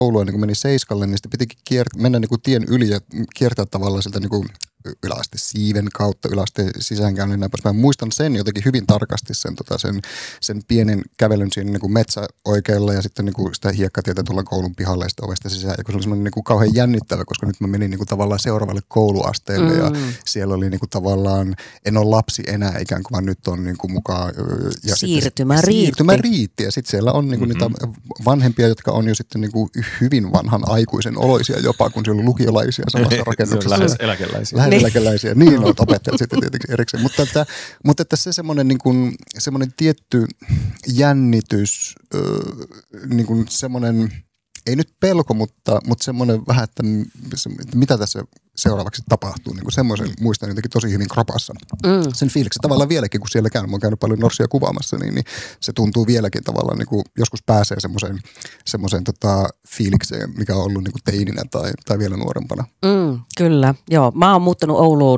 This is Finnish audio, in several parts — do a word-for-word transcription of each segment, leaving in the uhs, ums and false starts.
koulua niin kun meni seiskalle, niin sitten pitikin kier- mennä niin kuin tien yli ja kiertää tavallaan sieltä niin kuin yläaste siiven kautta, yläaste sisäänkäynnin näin pois. Mä muistan sen jotenkin hyvin tarkasti, sen, tota, sen, sen pienen kävelyn siinä niin kuin metsäoikealla ja sitten niin kuin sitä hiekkatietä tulla koulun pihalle ja sitten ovesta sisään. Ja kun se oli semmoinen niin kuin kauhean jännittävä, koska nyt mä menin niin kuin tavallaan seuraavalle kouluasteelle mm. ja siellä oli niin kuin tavallaan, en ole lapsi enää ikään kuin, vaan nyt on niin kuin mukaan. Ja siirtymä sitten, riitti. Siirtymä riitti ja sitten siellä on niin kuin mm-hmm. niitä vanhempia, jotka on jo sitten niin kuin hyvin vanhan aikuisen oloisia jopa, kun siellä on lukiolaisia samassa rakennuksessa. Lähes eläkeläisiä. Lähes eläkeläisiä. Niin, olet opettajat sitten tietenkin erikseen. Mutta että, mutta että se semmoinen, niin kuin, semmoinen tietty jännitys, niin kuin semmoinen, ei nyt pelko, mutta, mutta semmoinen vähän, että mitä tässä seuraavaksi tapahtuu. Niin kuin semmoisen muistan jotenkin tosi hyvin kropassa. Mm. Sen fiiliksen tavallaan vieläkin, kun siellä käyn, mä oon käynyt paljon norsia kuvaamassa, niin, niin se tuntuu vieläkin tavallaan, niin kuin joskus pääsee semmoiseen, semmoiseen tota, fiilikseen, mikä on ollut niin kuin teininä tai, tai vielä nuorempana. Mm, kyllä, joo. Mä oon muuttanut Ouluun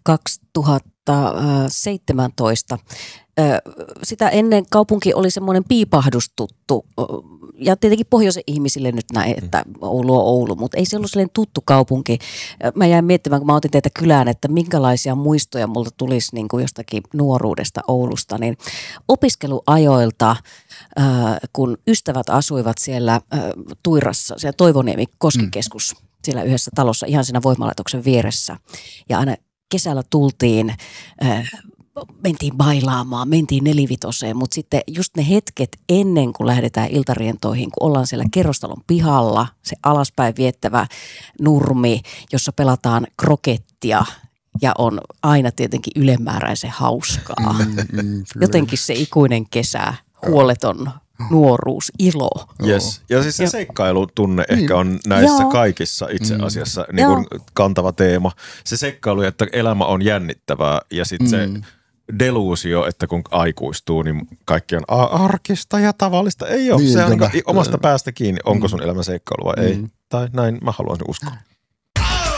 kaksituhattaseitsemäntoista. Sitä ennen kaupunki oli semmoinen piipahdustuttu. Ja tietenkin pohjoisen ihmisille nyt näin, että Oulu on Oulu, mutta ei se ollut sellainen tuttu kaupunki. Mä jäin miettimään, kun mä otin teitä kylään, että minkälaisia muistoja multa tulisi niin kuin jostakin nuoruudesta Oulusta. Niin opiskeluajoilta, kun ystävät asuivat siellä Tuirassa, siellä Toivoniemi Koskikeskus, mm. siellä yhdessä talossa ihan siinä voimalaitoksen vieressä. Ja aina kesällä tultiin... mentiin bailaamaan, mentiin nelivitoseen, mutta sitten just ne hetket ennen kuin lähdetään iltarientoihin, kun ollaan siellä kerrostalon pihalla, se alaspäin viettävä nurmi, jossa pelataan krokettia ja on aina tietenkin ylemmääräisen hauskaa. Mm, mm, Jotenkin se ikuinen kesä, huoleton nuoruus, ilo. Yes. Ja siis se seikkailutunne niin. ehkä on näissä Joo. kaikissa itse asiassa mm. niin kuin kantava teema. Se seikkailu, että elämä on jännittävää ja sitten mm. se deluusio, että kun aikuistuu, niin kaikki on arkista ja tavallista. Ei ole. Niin, se on niin omasta päästä kiinni, onko sun elämä seikkailu vai mm. ei. Tai näin mä haluan uskoa.